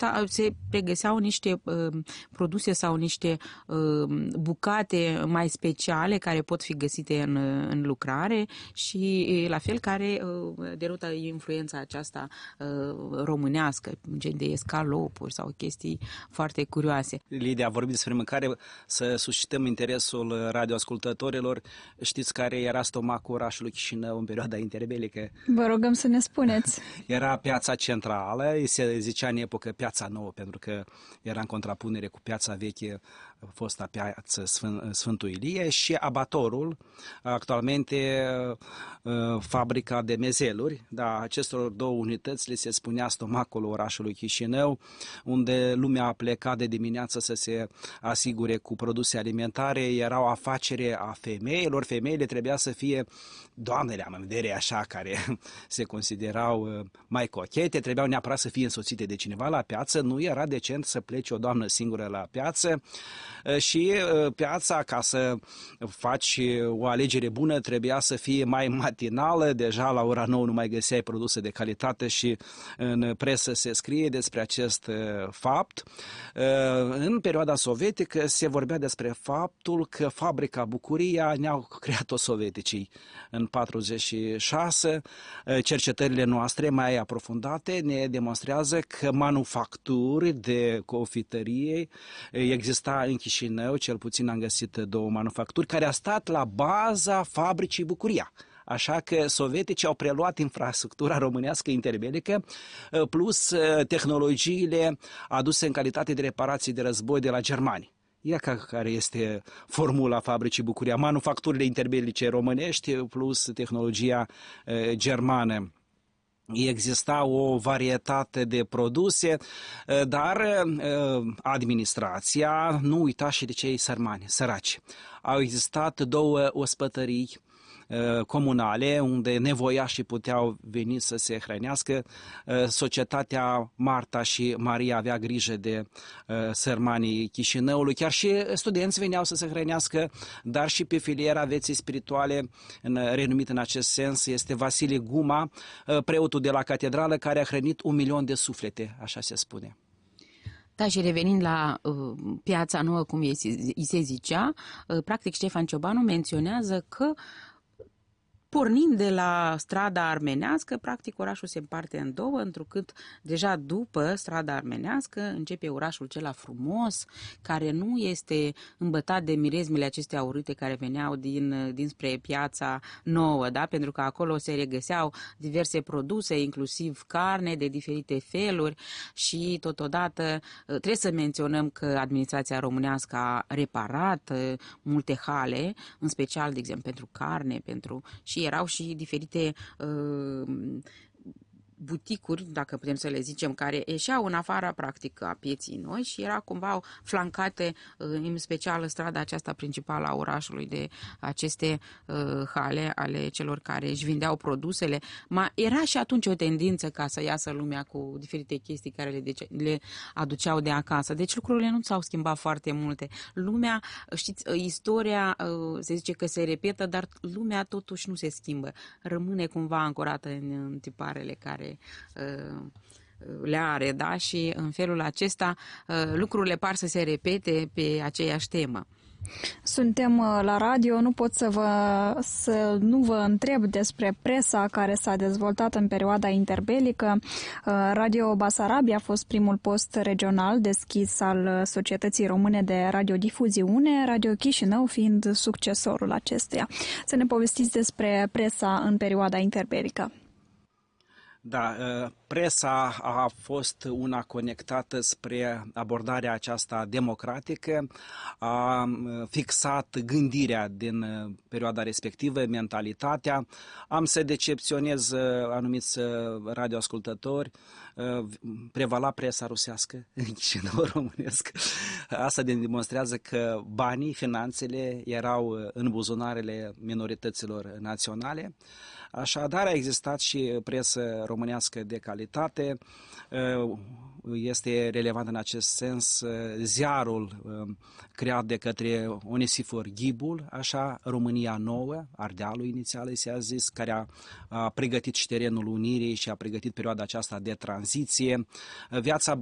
aceasta se pregăseau niște produse sau niște bucate mai speciale care pot fi găsite în lucrare și la fel care derută influența aceasta românească, gen de escalopuri sau chestii foarte curioase. Lidia, a vorbit despre mâncare, să suscităm interesul radioascultătorilor. Știți care era stomacul orașului Chișinău în perioada interbelică? Vă rugăm să ne spuneți. Era piața centrală, se zicea în epocă piața nouă, pentru că era în contrapunere cu piața veche, fosta piață Sfântul Ilie, și abatorul, actualmente fabrica de mezeluri. Da, acestor două unități le se spunea stomacul orașului Chișinău, unde lumea a plecat de dimineață să se asigure cu produse alimentare. Era o afacere a femeilor. Femeile trebuia să fie doamnele, am în vedere așa, care se considerau mai cochete, trebuiau neapărat să fie însoțite de cineva la piață. Nu era decent să plece o doamnă singură la piață și piața, ca să faci o alegere bună, trebuia să fie mai matinală. Deja la ora 9 nu mai găseai produse de calitate și în presă se scrie despre acest fapt. În perioada sovietică se vorbea despre faptul că fabrica Bucuria ne-au creat-o sovieticii. În 46, cercetările noastre mai aprofundate ne demonstrează că manufacturi de confitărie exista în Chișinău, cel puțin am găsit două manufacturi care a stat la baza fabricii Bucuria. Așa că sovieticii au preluat infrastructura românească interbelică plus tehnologiile aduse în calitate de reparații de război de la germani. Iată care este formula fabricii Bucuria: manufacturile interbelice românești plus tehnologia germană. Exista o varietate de produse, dar administrația nu uita și de cei săraci. Au existat două ospătării comunale unde nevoiașii puteau veni să se hrănească. Societatea Marta și Maria avea grijă de sărmanii Chișinăului. Chiar și studenți veneau să se hrănească, dar și pe filiera vieții spirituale, renumit în acest sens, este Vasile Guma, preotul de la catedrală, care a hrănit 1.000.000 de suflete, așa se spune. Da, și revenind la piața nouă, cum îi se zicea, practic Ștefan Ciobanu menționează că pornind de la strada armenească, practic orașul se împarte în două, întrucât deja după strada armenească începe orașul cela frumos, care nu este îmbătat de mirezmele acestea urâte care veneau dinspre piața nouă, da? Pentru că acolo se regăseau diverse produse, inclusiv carne de diferite feluri și totodată trebuie să menționăm că administrația românească a reparat multe hale, în special, de exemplu, pentru carne, și erau și diferite buticuri, dacă putem să le zicem, care ieșeau în afara practic a pieții noi și era cumva flancate în special strada aceasta principală a orașului de aceste hale ale celor care își vindeau produsele. Era și atunci o tendință ca să iasă lumea cu diferite chestii care le aduceau de acasă. Deci lucrurile nu s-au schimbat foarte multe. Lumea, știți, istoria se zice că se repetă, dar lumea totuși nu se schimbă. Rămâne cumva ancorată în tiparele care le are, da? Și în felul acesta lucrurile par să se repete pe aceeași temă. Suntem la radio, nu pot să nu vă întreb despre presa care s-a dezvoltat în perioada interbelică. Radio Basarabia a fost primul post regional deschis al Societății Române de Radiodifuziune, Radio Chișinău fiind succesorul acesteia. Să ne povestiți despre presa în perioada interbelică. Da, presa a fost una conectată spre abordarea aceasta democratică, a fixat gândirea din perioada respectivă, mentalitatea. Am să decepționez anumiți radioascultători, prevala presa rusească în Chișinău românesc. Asta demonstrează că banii, finanțele erau în buzunarele minorităților naționale. Așadar, a existat și presă românească de calitate. Este relevant în acest sens ziarul creat de către Onesifor Ghibul, așa, România Nouă, Ardealul inițial se a zis, care a pregătit și terenul unirii și a pregătit perioada aceasta de tranziție. Viața